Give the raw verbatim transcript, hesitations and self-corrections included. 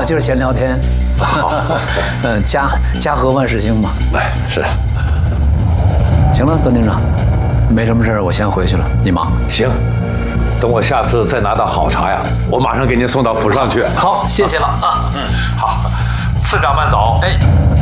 就是闲聊天。好，嗯，家家和万事兴嘛。 哎，是。 行了，段厅长，没什么事儿，我先回去了，你忙。 行，等我下次再拿到好茶呀，我马上给您送到府上去。 好，谢谢了啊。 嗯，好，次长慢走。 哎。